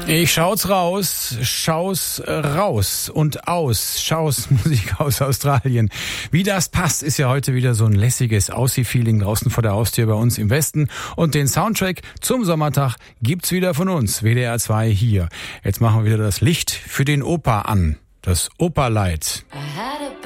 Ich schau's raus und aus. Schaus Musik aus Australien. Wie das passt, ist ja heute wieder so ein lässiges Aussie-Feeling draußen vor der Haustür bei uns im Westen. Und den Soundtrack zum Sommertag gibt's wieder von uns, WDR 2 hier. Jetzt machen wir wieder das Licht für den Opa an. Das Operlied. Aha.